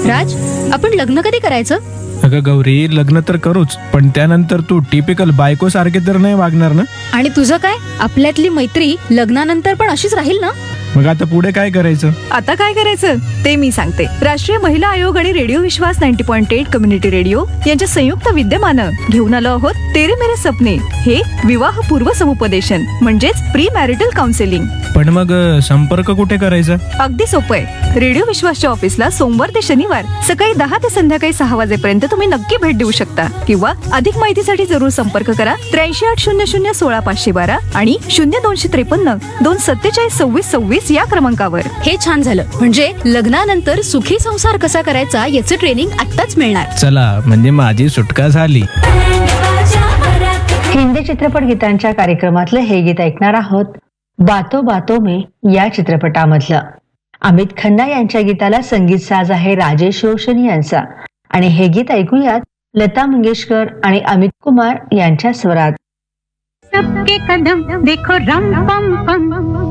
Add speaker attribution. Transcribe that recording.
Speaker 1: राज, आपण लग्न कधी करायचं?
Speaker 2: अगं गौरी, लग्न तर करूच, पण त्यानंतर तू टिपिकल बायको सारखे तर नाही वागणार ना?
Speaker 1: आणि तुझं काय? आपल्यातली मैत्री लग्नानंतर पण अशीच राहील ना?
Speaker 2: मग आता पुढे काय करायचं?
Speaker 3: आता काय करायचं ते मी सांगते. राष्ट्रीय महिला आयोग आणि रेडिओ विश्वास 90.8 कम्युनिटी रेडिओ यांच्या संयुक्त विद्यमानं घेऊन आलो आहोत तेरे मेरे सपने, हे विवाह पूर्व समुपदेशन म्हणजेच प्री मॅरिटल काउन्सिलिंग.
Speaker 2: पण मग संपर्क कुठे करायचा?
Speaker 3: अगदी सोपं आहे. रेडिओ विश्वासच्या ऑफिसला सोमवार ते शनिवार सकाळी 10 ते संध्याकाळी 6 वाजेपर्यंत तुम्ही नक्की भेट देऊ शकता, किंवा अधिक माहितीसाठी जरूर संपर्क करा 8380016512 आणि 0253 2472626 या क्रमांकावर.
Speaker 1: हे छान झालं. म्हणजे लग्नानंतर सुखी संसार कसा करायचा याचं ट्रेनिंग आत्ताच मिळणार.
Speaker 2: चला, म्हणजे माझी सुटका झाली.
Speaker 4: हिंदी चित्रपट गीतांच्या कार्यक्रमातलं हे गीत ऐकणार आहोत. बातो बातो में या चित्रपटामधलं. अमित खन्ना यांच्या गीताला संगीत साज आहे राजेश रोशनी यांचा, आणि हे गीत ऐकूयात लता मंगेशकर आणि अमित कुमार यांच्या स्वरात.
Speaker 5: सबके कदम देखो रम पम पम,